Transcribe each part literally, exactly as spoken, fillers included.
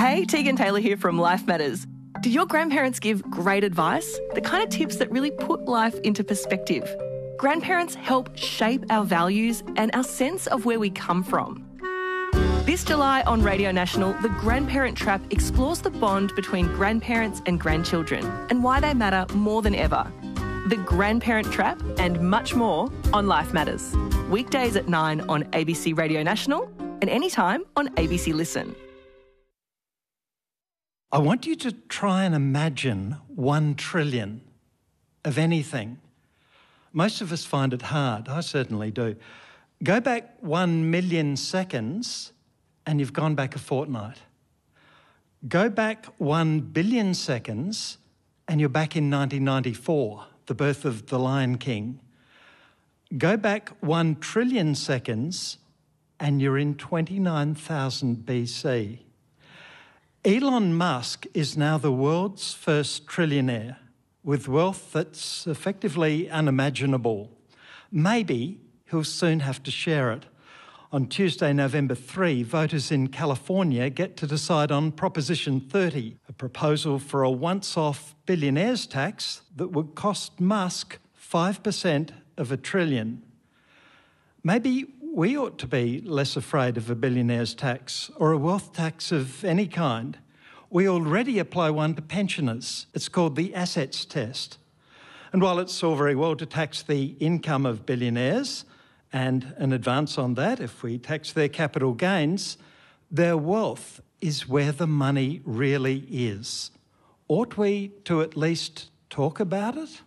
Hey, Tegan Taylor here from Life Matters. Do your grandparents give great advice? The kind of tips that really put life into perspective. Grandparents help shape our values and our sense of where we come from. This July on Radio National, The Grandparent Trap explores the bond between grandparents and grandchildren and why they matter more than ever. The Grandparent Trap and much more on Life Matters. Weekdays at nine on A B C Radio National and anytime on A B C Listen. I want you to try and imagine one trillion of anything. Most of us find it hard. I certainly do. Go back one million seconds and you've gone back a fortnight. Go back one billion seconds and you're back in nineteen ninety-four, the birth of the Lion King. Go back one trillion seconds and you're in twenty-nine thousand B C. Elon Musk is now the world's first trillionaire with wealth that's effectively unimaginable. Maybe he'll soon have to share it. On Tuesday, November third, voters in California get to decide on Proposition thirty, a proposal for a once-off billionaires tax that would cost Musk five percent of a trillion. Maybe we ought to be less afraid of a billionaire's tax or a wealth tax of any kind. We already apply one to pensioners. It's called the assets test. And while it's all very well to tax the income of billionaires, and an advance on that if we tax their capital gains, their wealth is where the money really is. Ought we to at least talk about it?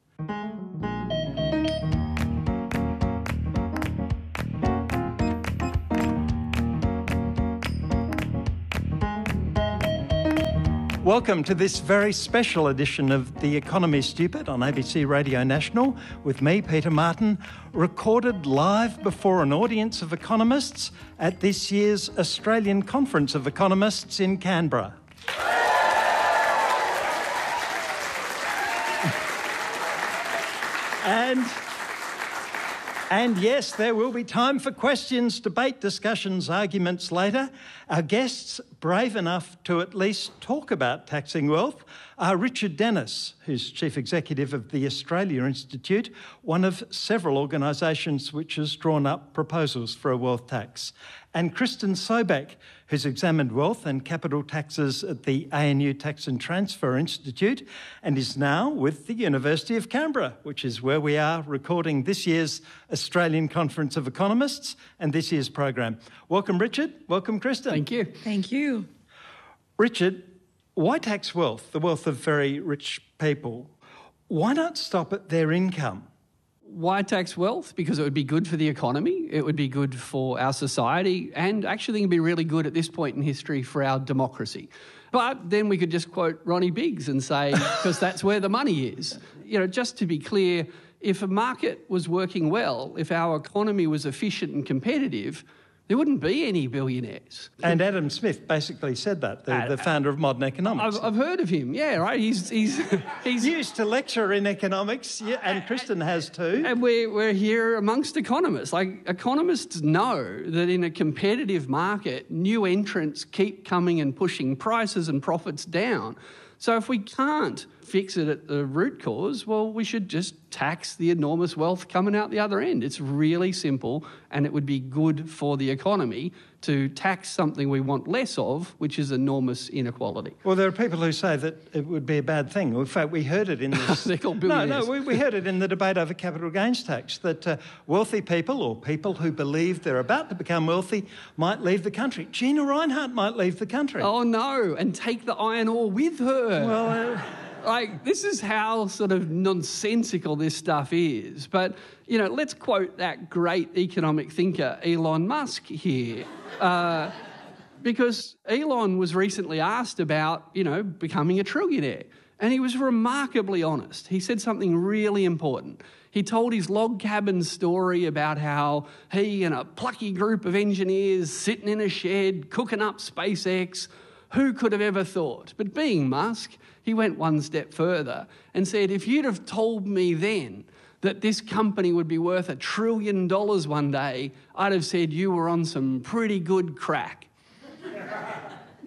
Welcome to this very special edition of The Economy Stupid on A B C Radio National with me, Peter Martin, recorded live before an audience of economists at this year's Australian Conference of Economists in Canberra. and... And yes, there will be time for questions, debate, discussions, arguments later. Our guests, brave enough to at least talk about taxing wealth, are Richard Denniss, who's Chief Executive of the Australia Institute, one of several organisations which has drawn up proposals for a wealth tax, and Kristen Sobek, who's examined wealth and capital taxes at the A N U Tax and Transfer Institute and is now with the University of Canberra, which is where we are recording this year's Australian Conference of Economists and this year's program. Welcome, Richard. Welcome, Kristen. Thank you. Thank you. Richard, why tax wealth, the wealth of very rich people? Why not stop at their income? Why tax wealth? Because it would be good for the economy, it would be good for our society, and actually it would be really good at this point in history for our democracy. But then we could just quote Ronnie Biggs and say, because that's where the money is. You know, just to be clear, if a market was working well, if our economy was efficient and competitive, there wouldn't be any billionaires. And Adam Smith basically said that, the, the founder of modern economics. I've, I've heard of him, yeah, right? He's he's he's used to lecture in economics, yeah, and Kristen has too. And we're, we're here amongst economists. Like, economists know that in a competitive market, new entrants keep coming and pushing prices and profits down. So if we can't fix it at the root cause, well, we should just tax the enormous wealth coming out the other end. It's really simple, and it would be good for the economy to tax something we want less of, which is enormous inequality. Well, there are people who say that it would be a bad thing. In fact, we heard it in this... They're called no, billionaires. no, we, we heard it in the debate over capital gains tax, that uh, wealthy people or people who believe they're about to become wealthy might leave the country. Gina Rinehart might leave the country. Oh, no, and take the iron ore with her. Well... Uh, Like, this is how sort of nonsensical this stuff is. But, you know, let's quote that great economic thinker, Elon Musk, here. Uh, because Elon was recently asked about, you know, becoming a trillionaire. And he was remarkably honest. He said something really important. He told his log cabin story about how he and a plucky group of engineers sitting in a shed cooking up SpaceX. Who could have ever thought? But being Musk, he went one step further and said, if you'd have told me then that this company would be worth a trillion dollars one day, I'd have said you were on some pretty good crack.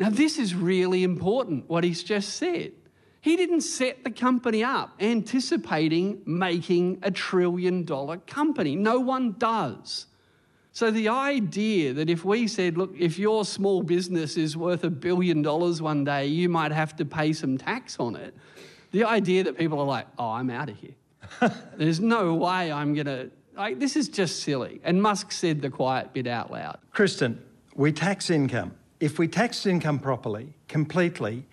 Now, this is really important, what he's just said. He didn't set the company up anticipating making a trillion dollar company. No one does. So the idea that if we said, look, if your small business is worth a billion dollars one day, you might have to pay some tax on it. The idea that people are like, oh, I'm out of here. There's no way I'm going to... Like, this is just silly. And Musk said the quiet bit out loud. Kristen, we tax income. If we taxed income properly, completely,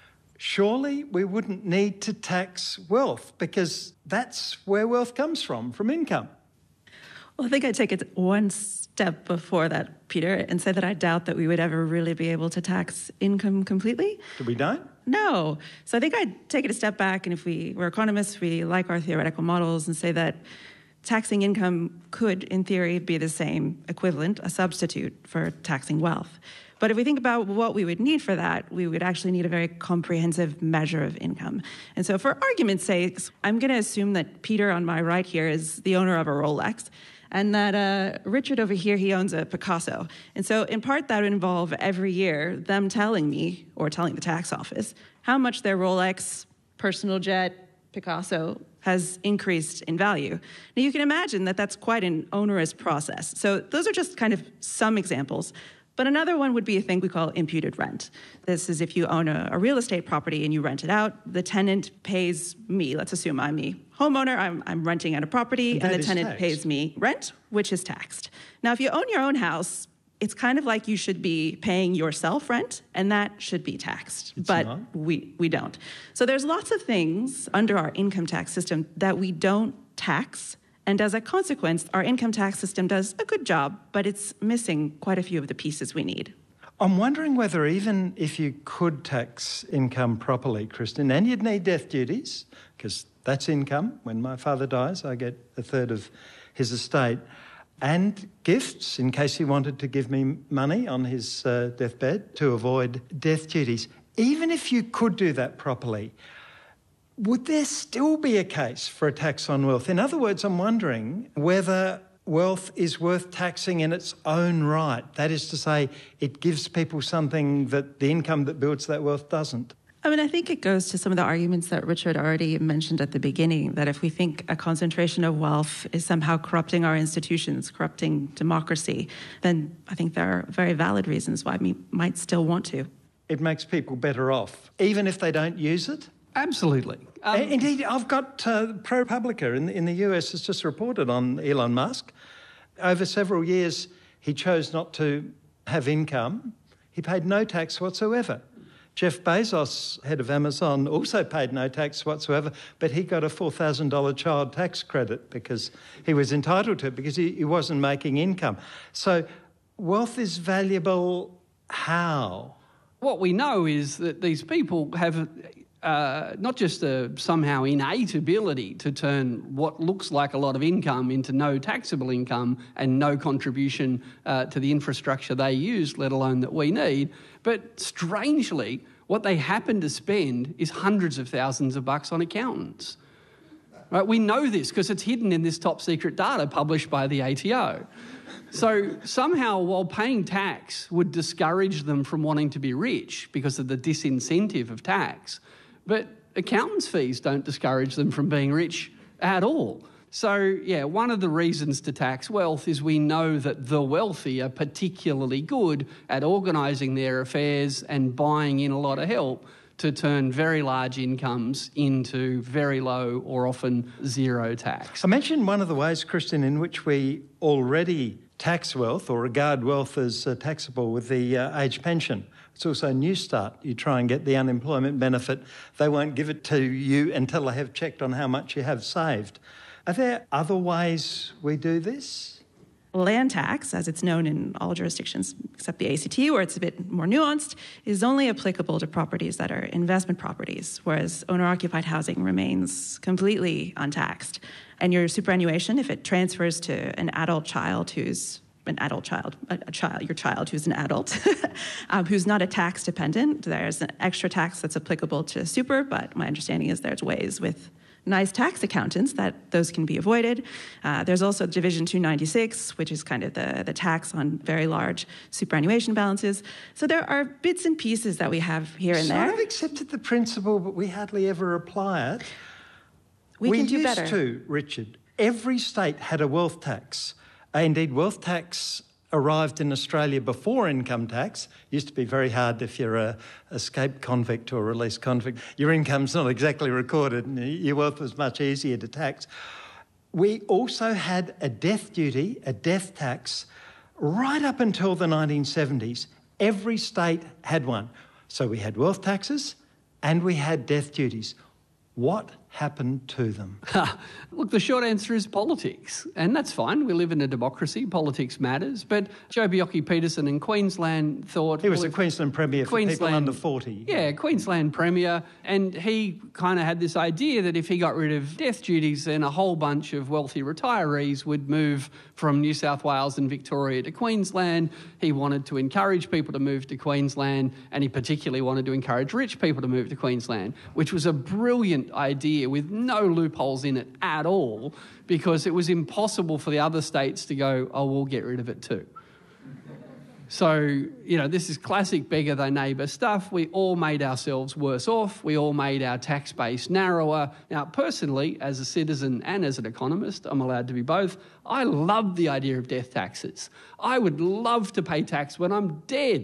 surely we wouldn't need to tax wealth because that's where wealth comes from, from income. Well, I think I'd take it one step before that, Peter, and say that I doubt that we would ever really be able to tax income completely. We don't? No. So I think I'd take it a step back, and if we were economists, we like our theoretical models and say that taxing income could, in theory, be the same equivalent, a substitute for taxing wealth. But if we think about what we would need for that, we would actually need a very comprehensive measure of income. And so for argument's sake, I'm going to assume that Peter on my right here is the owner of a Rolex, and that uh, Richard over here, he owns a Picasso. And so in part that would involve every year them telling me, or telling the tax office, how much their Rolex, personal jet, Picasso has increased in value. Now you can imagine that that's quite an onerous process. So those are just kind of some examples. But another one would be a thing we call imputed rent. This is if you own a, a real estate property and you rent it out, the tenant pays me. Let's assume I'm the homeowner, I'm, I'm renting out a property, and, and the tenant taxed. pays me rent, which is taxed. Now, if you own your own house, it's kind of like you should be paying yourself rent, and that should be taxed. It's but not. we we don't. So there's lots of things under our income tax system that we don't tax. And as a consequence, our income tax system does a good job, but it's missing quite a few of the pieces we need. I'm wondering whether even if you could tax income properly, Kristen, and you'd need death duties, because that's income. When my father dies, I get a third of his estate, and gifts, in case he wanted to give me money on his uh, deathbed to avoid death duties. Even if you could do that properly, would there still be a case for a tax on wealth? In other words, I'm wondering whether wealth is worth taxing in its own right. That is to say, it gives people something that the income that builds that wealth doesn't. I mean, I think it goes to some of the arguments that Richard already mentioned at the beginning, that if we think a concentration of wealth is somehow corrupting our institutions, corrupting democracy, then I think there are very valid reasons why we might still want to. It makes people better off, even if they don't use it? Absolutely. Um, Indeed, I've got uh, ProPublica in the, in the U S has just reported on Elon Musk. Over several years, he chose not to have income. He paid no tax whatsoever. Jeff Bezos, head of Amazon, also paid no tax whatsoever, but he got a four thousand dollars child tax credit because he was entitled to it because he, he wasn't making income. So wealth is valuable how? What we know is that these people have... Uh, not just a somehow innate ability to turn what looks like a lot of income into no taxable income and no contribution uh, to the infrastructure they use, let alone that we need, but strangely, what they happen to spend is hundreds of thousands of bucks on accountants. Right? We know this because it's hidden in this top secret data published by the A T O. So somehow, while paying tax would discourage them from wanting to be rich because of the disincentive of tax, but accountants' fees don't discourage them from being rich at all. So, yeah, one of the reasons to tax wealth is we know that the wealthy are particularly good at organising their affairs and buying in a lot of help to turn very large incomes into very low or often zero tax. I mentioned one of the ways, Kristen, in which we already tax wealth or regard wealth as uh, taxable with the uh, age pension. It's also New Start. You try and get the unemployment benefit. They won't give it to you until they have checked on how much you have saved. Are there other ways we do this? Land tax, as it's known in all jurisdictions except the A C T, where it's a bit more nuanced, is only applicable to properties that are investment properties, whereas owner-occupied housing remains completely untaxed. And your superannuation, if it transfers to an adult child who's an adult child, a, a child, your child who's an adult, um, who's not a tax dependent, there's an extra tax that's applicable to super, but my understanding is there's ways with nice tax accountants that those can be avoided. Uh, there's also Division two ninety-six, which is kind of the, the tax on very large superannuation balances. So there are bits and pieces that we have here and sort there. I've accepted the principle, but we hardly ever apply it. We, we can do used better. to, Richard. Every state had a wealth tax. Uh, indeed, wealth tax arrived in Australia before income tax. Used to be very hard if you're a escaped convict or released convict. Your income's not exactly recorded and your wealth was much easier to tax. We also had a death duty, a death tax, right up until the nineteen seventies. Every state had one. So we had wealth taxes and we had death duties. What happened to them? Look, the short answer is politics, and that's fine. We live in a democracy. Politics matters. But Joh Bjelke-Petersen in Queensland thought... He was well, a Queensland Premier for Queensland, people under forty. Yeah, Queensland Premier, and he kind of had this idea that if he got rid of death duties, then a whole bunch of wealthy retirees would move from New South Wales and Victoria to Queensland. He wanted to encourage people to move to Queensland, and he particularly wanted to encourage rich people to move to Queensland, which was a brilliant idea with no loopholes in it at all, because it was impossible for the other states to go, oh, we'll get rid of it too. So, you know, this is classic beggar thy neighbour stuff. We all made ourselves worse off. We all made our tax base narrower. Now, personally, as a citizen and as an economist, I'm allowed to be both, I love the idea of death taxes. I would love to pay tax when I'm dead.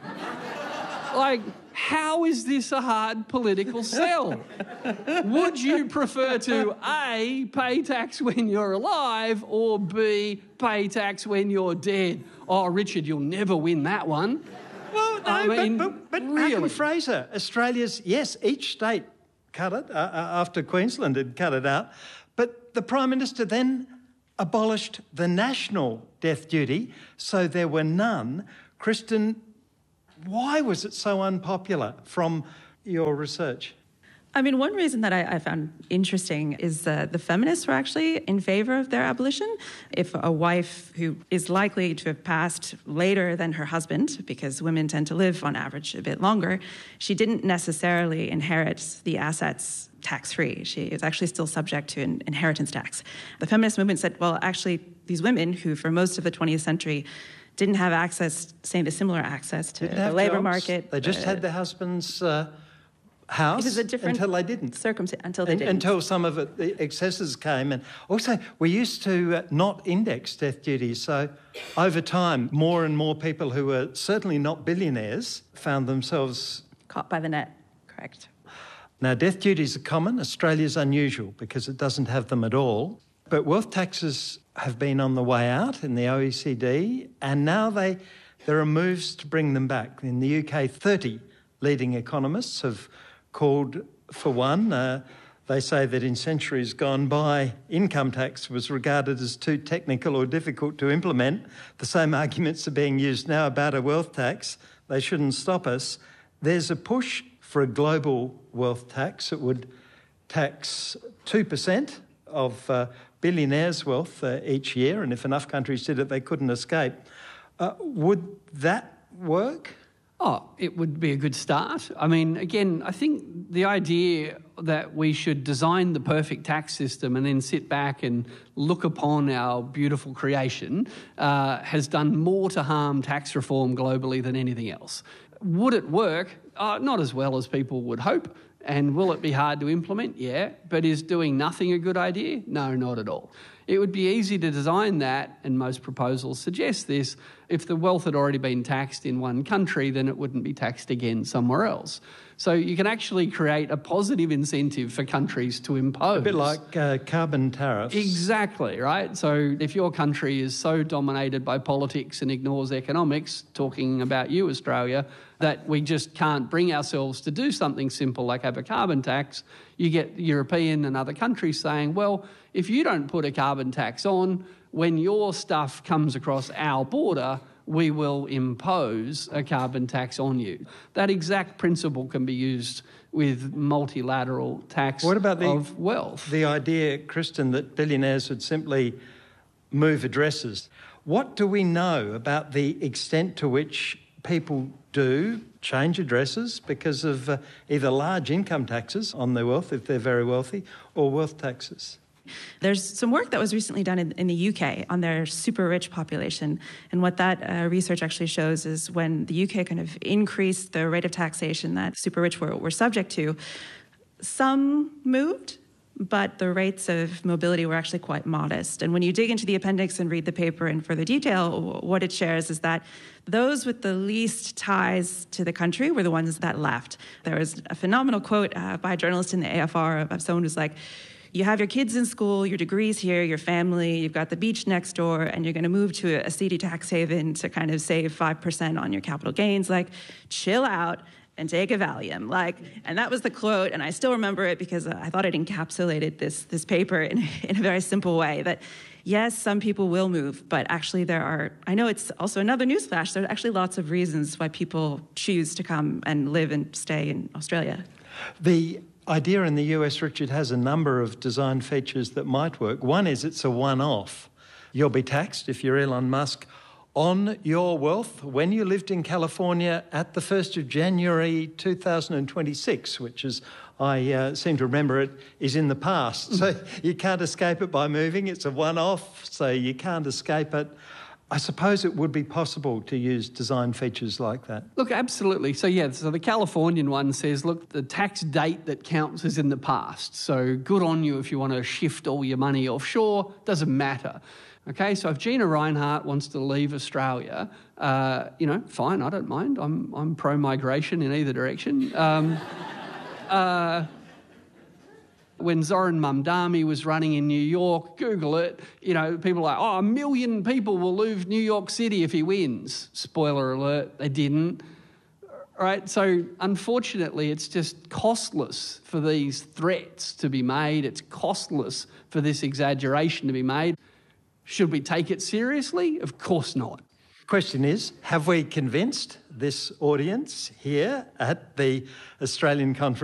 Like, how is this a hard political sell? Would you prefer to A, pay tax when you're alive, or B, pay tax when you're dead? Oh, Richard, you'll never win that one. Well, no, I mean, but, but, but really. Malcolm Fraser, Australia's, yes, each state cut it uh, after Queensland had cut it out, but the Prime Minister then abolished the national death duty, so there were none. Kristen, why was it so unpopular from your research? I mean, one reason that I, I found interesting is uh, the feminists were actually in favour of their abolition. If a wife who is likely to have passed later than her husband, because women tend to live on average a bit longer, she didn't necessarily inherit the assets tax-free. She is actually still subject to an inheritance tax. The feminist movement said, well, actually, these women who for most of the twentieth century didn't have access, say, the similar access to the labour market. They just uh, had their husband's uh, house it was a different until they didn't. Circumstance, until they and, didn't. Until some of it, the excesses came. And also, we used to uh, not index death duties. So over time, more and more people who were certainly not billionaires found themselves... Caught by the net, correct. Now, death duties are common. Australia's unusual because it doesn't have them at all. But wealth taxes have been on the way out in the O E C D, and now they there are moves to bring them back. In the U K, thirty leading economists have called for one. Uh, they say that in centuries gone by, income tax was regarded as too technical or difficult to implement. The same arguments are being used now about a wealth tax. They shouldn't stop us. There's a push for a global wealth tax. It would tax two percent of uh, billionaires' wealth uh, each year, and if enough countries did it, they couldn't escape. Uh, would that work? Oh, it would be a good start. I mean, again, I think the idea that we should design the perfect tax system and then sit back and look upon our beautiful creation uh, has done more to harm tax reform globally than anything else. Would it work? Uh, not as well as people would hope. And will it be hard to implement? Yeah. But is doing nothing a good idea? No, not at all. It would be easy to design that, and most proposals suggest this. If the wealth had already been taxed in one country, then it wouldn't be taxed again somewhere else. So you can actually create a positive incentive for countries to impose. A bit like uh, carbon tariffs. Exactly, right? So if your country is so dominated by politics and ignores economics, talking about you, Australia, that we just can't bring ourselves to do something simple like have a carbon tax, you get European and other countries saying, well, if you don't put a carbon tax on, when your stuff comes across our border, we will impose a carbon tax on you. That exact principle can be used with multilateral tax what about the, of wealth. The idea, Kristen, that billionaires would simply move addresses. What do we know about the extent to which people do change addresses because of uh, either large income taxes on their wealth, if they're very wealthy, or wealth taxes. There's some work that was recently done in, in the U K on their super rich population. And what that uh, research actually shows is when the U K kind of increased the rate of taxation that super rich were, were subject to, some moved, but the rates of mobility were actually quite modest. And when you dig into the appendix and read the paper in further detail, what it shares is that those with the least ties to the country were the ones that left. There was a phenomenal quote uh, by a journalist in the A F R of, of someone who's like, you have your kids in school, your degree's here, your family, you've got the beach next door, and you're going to move to a seedy tax haven to kind of save five percent on your capital gains. Like, chill out and take a Valium. Like, and that was the quote, and I still remember it because I thought it encapsulated this, this paper in, in a very simple way, that yes, some people will move, but actually there are, I know it's also another newsflash, there are actually lots of reasons why people choose to come and live and stay in Australia. The idea in the U S, Richard, has a number of design features that might work. One is it's a one-off. You'll be taxed, if you're Elon Musk, on your wealth when you lived in California at the first of January two thousand twenty-six, which is, I uh, seem to remember it, is in the past. So you can't escape it by moving. It's a one-off, so you can't escape it. I suppose it would be possible to use design features like that. Look, absolutely. So, yeah, so the Californian one says, look, the tax date that counts is in the past. So good on you if you want to shift all your money offshore. Doesn't matter. Okay, so if Gina Rinehart wants to leave Australia, uh, you know, fine, I don't mind. I'm I'm pro-migration in either direction. Um, uh, when Zoran Mamdani was running in New York, Google it, you know, people are like, oh, a million people will leave New York City if he wins. Spoiler alert, they didn't. Right, so unfortunately, it's just costless for these threats to be made. It's costless for this exaggeration to be made. Should we take it seriously? Of course not. Question is, have we convinced this audience here at the Australian Conference